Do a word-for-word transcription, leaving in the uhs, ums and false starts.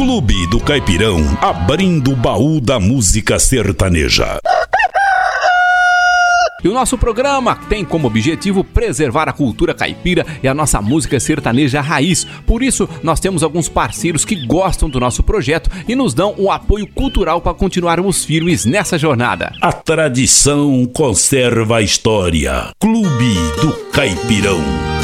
Clube do Caipirão, abrindo o baú da música sertaneja. E o nosso programa tem como objetivo preservar a cultura caipira e a nossa música sertaneja raiz. Por isso, nós temos alguns parceiros que gostam do nosso projeto e nos dão um apoio cultural para continuarmos firmes nessa jornada. A tradição conserva a história. Clube do Caipirão.